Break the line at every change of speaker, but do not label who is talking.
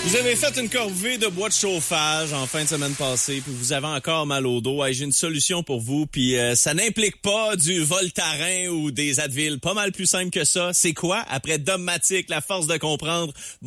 Vous avez fait une corvée de bois de chauffage en fin de semaine passée, puis vous avez encore mal au dos. Hey, j'ai une solution pour vous, puis ça n'implique pas du Voltaren ou des Advil. Pas mal plus simple que ça. C'est quoi? Après Dogmatic, la force de comprendre...